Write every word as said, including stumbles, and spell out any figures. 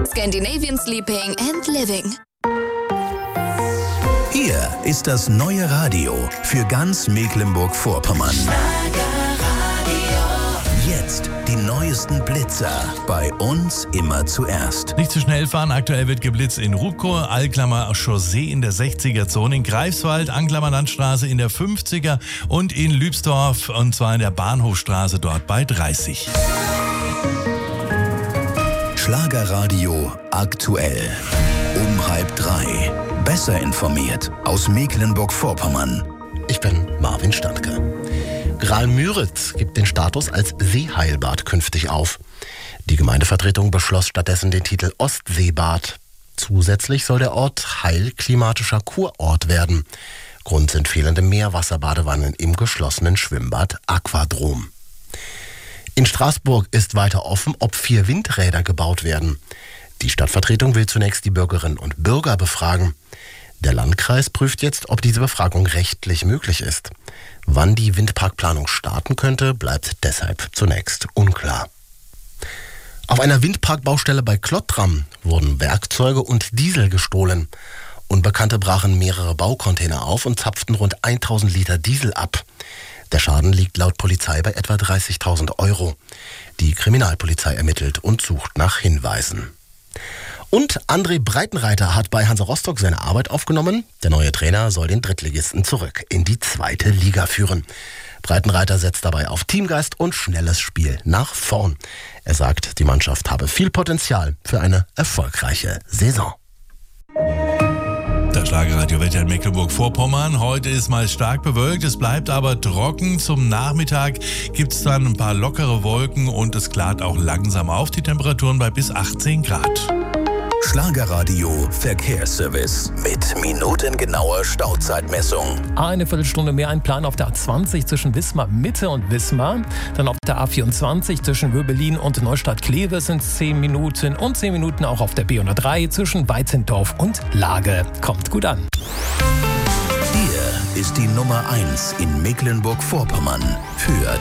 Scandinavian Sleeping and Living. Hier ist das neue Radio für ganz Mecklenburg-Vorpommern. Jetzt die neuesten Blitzer. Bei uns immer zuerst. Nicht zu schnell fahren. Aktuell wird geblitzt in Rubkow, Allklammer Chaussee in der sechziger-Zone, in Greifswald, Anklammer Landstraße in der fünfziger und in Lübsdorf, und zwar in der Bahnhofstraße dort bei dreißig. Schlagerradio aktuell. Um halb drei. Besser informiert aus Mecklenburg-Vorpommern. Ich bin Marvin Standke. Graal-Müritz gibt den Status als Seeheilbad künftig auf. Die Gemeindevertretung beschloss stattdessen den Titel Ostseebad. Zusätzlich soll der Ort heilklimatischer Kurort werden. Grund sind fehlende Meerwasserbadewannen im geschlossenen Schwimmbad Aquadrom. In Straßburg ist weiter offen, ob vier Windräder gebaut werden. Die Stadtvertretung will zunächst die Bürgerinnen und Bürger befragen. Der Landkreis prüft jetzt, ob diese Befragung rechtlich möglich ist. Wann die Windparkplanung starten könnte, bleibt deshalb zunächst unklar. Auf einer Windparkbaustelle bei Klottram wurden Werkzeuge und Diesel gestohlen. Unbekannte brachen mehrere Baucontainer auf und zapften rund tausend Liter Diesel ab. Der Schaden liegt laut Polizei bei etwa dreißigtausend Euro. Die Kriminalpolizei ermittelt und sucht nach Hinweisen. Und André Breitenreiter hat bei Hansa Rostock seine Arbeit aufgenommen. Der neue Trainer soll den Drittligisten zurück in die zweite Liga führen. Breitenreiter setzt dabei auf Teamgeist und schnelles Spiel nach vorn. Er sagt, die Mannschaft habe viel Potenzial für eine erfolgreiche Saison. Das Schlagerradio-Wetter in Mecklenburg-Vorpommern. Heute ist meist stark bewölkt, es bleibt aber trocken. Zum Nachmittag gibt es dann ein paar lockere Wolken und es klart auch langsam auf. Die Temperaturen bei bis achtzehn Grad. Schlagerradio Verkehrsservice mit minutengenauer Stauzeitmessung. Eine Viertelstunde mehr Einplan auf der A zwanzig zwischen Wismar Mitte und Wismar. Dann auf der A vierundzwanzig zwischen Wöbelin und Neustadt-Kleve sind zehn Minuten und zehn Minuten auch auf der B hundertdrei zwischen Weitzendorf und Lage. Kommt gut an. Hier ist die Nummer eins in Mecklenburg-Vorpommern für